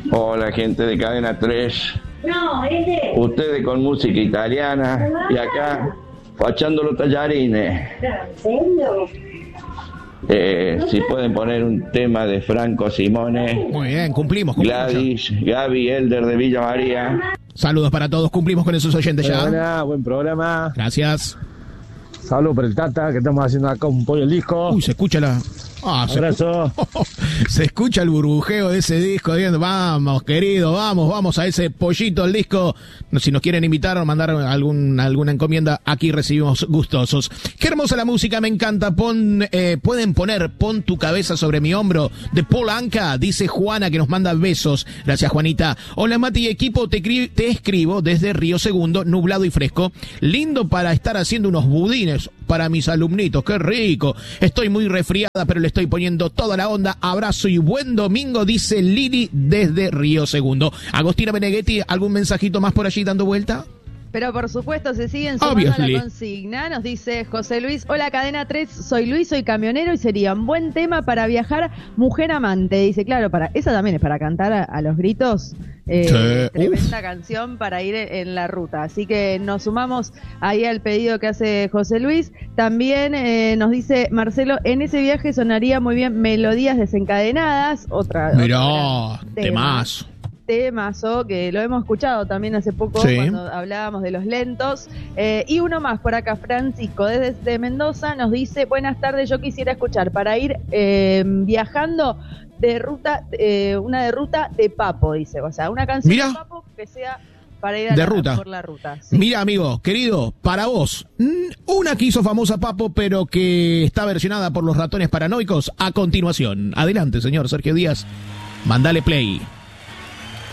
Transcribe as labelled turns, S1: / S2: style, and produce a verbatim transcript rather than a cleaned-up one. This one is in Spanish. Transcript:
S1: Hola, gente de Cadena tres.
S2: No, ese.
S1: Ustedes con música italiana y acá fachando los tallarines.
S2: ¿En serio?
S1: Eh, si pueden poner un tema de Franco Simone.
S3: Muy bien, cumplimos. cumplimos
S1: Gladys, Gaby, Elder de Villa María.
S3: Saludos para todos, cumplimos con esos oyentes ya.
S4: Buena, buen programa.
S3: Gracias.
S4: Saludos por el Tata, que estamos haciendo acá un pollo al disco.
S3: Uy, se escucha la... Ah, se,
S4: Abrazo.
S3: se escucha el burbujeo de ese disco, diciendo, vamos, querido, vamos, vamos a ese pollito al disco. Si nos quieren invitar o mandar algún, alguna encomienda, aquí recibimos gustosos. Qué hermosa la música, me encanta. Pon, eh, pueden poner Pon tu cabeza sobre mi hombro de Paul Anka, dice Juana, que nos manda besos. Gracias, Juanita. Hola, Mati y equipo, te, te escribo desde Río Segundo, nublado y fresco. Lindo para estar haciendo unos budines para mis alumnitos, qué rico. Estoy muy resfriada, pero le estoy poniendo toda la onda. Abrazo y buen domingo, dice Lili desde Río Segundo. Agostina Beneghetti, ¿algún mensajito más por allí dando vuelta?
S5: Pero por supuesto se siguen sumando
S3: Obviously.
S5: a la consigna. Nos dice José Luis, hola Cadena tres, soy Luis, soy camionero y sería un buen tema para viajar, mujer amante. Dice, claro, para esa también es para cantar a, a los gritos. Eh,
S3: Sí.
S5: Tremenda canción para ir en la ruta. Así que nos sumamos ahí al pedido que hace José Luis. También eh, nos dice Marcelo, en ese viaje sonaría muy bien Melodías Desencadenadas. Otra.
S3: Mirá,
S5: otra gran
S3: temazo.
S5: Temazo, que lo hemos escuchado también hace poco
S3: Sí.
S5: cuando hablábamos de los lentos. Eh, y uno más por acá, Francisco, desde Mendoza, nos dice, buenas tardes, yo quisiera escuchar para ir eh, viajando de ruta, eh, una de ruta de Papo, dice, o sea, una canción
S3: Mirá.
S5: de Papo que sea para ir a
S3: De
S5: la,
S3: ruta.
S5: por la ruta. Sí.
S3: Mira, amigo, querido, para vos, mm, una que hizo famosa Papo, pero que está versionada por los Ratones Paranoicos, a continuación. Adelante, señor Sergio Díaz, mandale play.